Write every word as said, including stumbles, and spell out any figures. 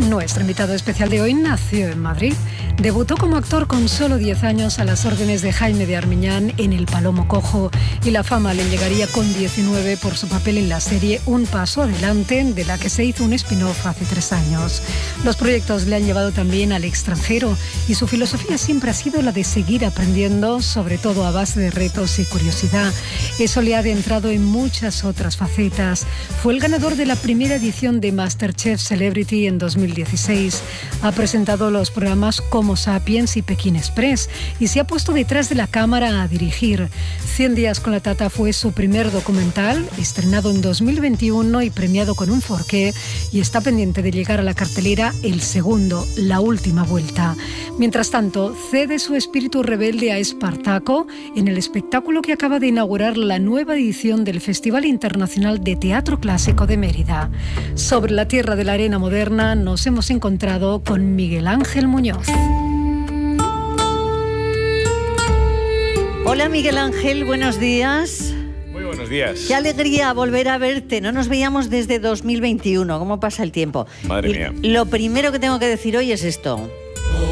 Nuestro invitado especial de hoy nació en Madrid. Debutó como actor con solo diez años a las órdenes de Jaime de Armiñán en El Palomo Cojo, y la fama le llegaría con diecinueve por su papel en la serie Un Paso Adelante, de la que se hizo un spin-off hace tres años. Los proyectos le han llevado también al extranjero y su filosofía siempre ha sido la de seguir aprendiendo, sobre todo a base de retos y curiosidad. Eso le ha adentrado en muchas otras facetas. Fue el ganador de la primera edición de MasterChef Celebrity en dos mil dieciséis. Ha presentado los programas Homo Sapiens y Pekín Express y se ha puesto detrás de la cámara a dirigir. Cien días con la Tata fue su primer documental, estrenado en dos mil veintiuno y premiado con un Forqué, y está pendiente de llegar a la cartelera el segundo, La Última Vuelta. Mientras tanto, cede su espíritu rebelde a Espartaco en el espectáculo que acaba de inaugurar la nueva edición del Festival Internacional de Teatro Clásico de Mérida. Sobre la tierra de la arena moderna nos hemos encontrado con Miguel Ángel Muñoz. Hola Miguel Ángel, buenos días. Muy buenos días. Qué alegría volver a verte. No nos veíamos desde dos mil veintiuno. ¿Cómo pasa el tiempo? Madre y mía. Lo primero que tengo que decir hoy es esto.